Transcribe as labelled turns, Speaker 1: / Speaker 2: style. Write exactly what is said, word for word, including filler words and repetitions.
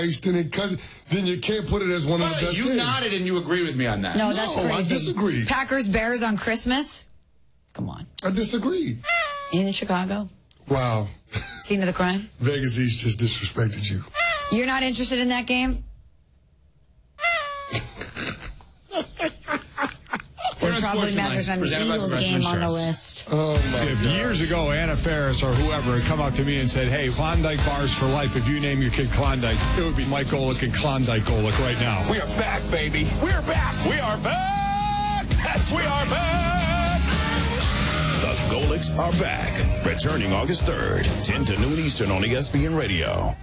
Speaker 1: twice, then it cause, then you can't put it as one of
Speaker 2: well,
Speaker 1: the best
Speaker 2: you
Speaker 1: games.
Speaker 2: You nodded and you agreed with me on that.
Speaker 3: No, that's
Speaker 1: no,
Speaker 3: crazy.
Speaker 1: I disagree.
Speaker 3: Packers, Bears on Christmas? Come on.
Speaker 1: I disagree.
Speaker 3: In Chicago?
Speaker 1: Wow.
Speaker 3: Scene of the crime?
Speaker 1: Vegas East just disrespected you.
Speaker 3: You're not interested in that game? There probably matters on the Eagles game on the list.
Speaker 1: Oh my
Speaker 4: if
Speaker 1: God.
Speaker 4: years ago Anna Faris or whoever had come up to me and said, hey, Klondike bars for life, if you name your kid Klondike, it would be Mike Golick and Klondike Golick right now.
Speaker 5: We are back, baby. We are back. We are back. That's we are back.
Speaker 6: The Golicks are back. Returning August third, ten to noon Eastern on E S P N Radio.